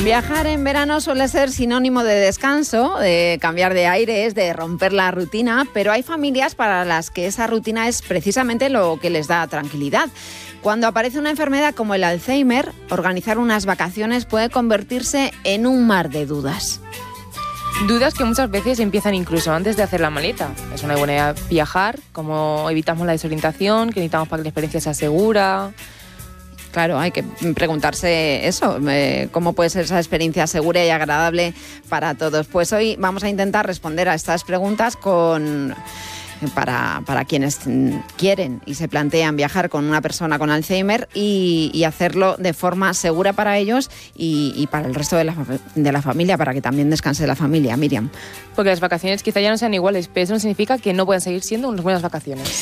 Viajar en verano suele ser sinónimo de descanso, de cambiar de aires, de romper la rutina, pero hay familias para las que esa rutina es precisamente lo que les da tranquilidad. Cuando aparece una enfermedad como el Alzheimer, organizar unas vacaciones puede convertirse en un mar de dudas. Dudas que muchas veces empiezan incluso antes de hacer la maleta. Es una buena idea viajar, como evitamos la desorientación, que necesitamos para que la experiencia sea segura. Claro, hay que preguntarse eso, cómo puede ser esa experiencia segura y agradable para todos. Pues hoy vamos a intentar responder a estas preguntas para quienes quieren y se plantean viajar con una persona con Alzheimer y hacerlo de forma segura para ellos y para el resto de la familia, para que también descanse la familia. Miriam. Porque las vacaciones quizá ya no sean iguales, pero eso no significa que no puedan seguir siendo unas buenas vacaciones.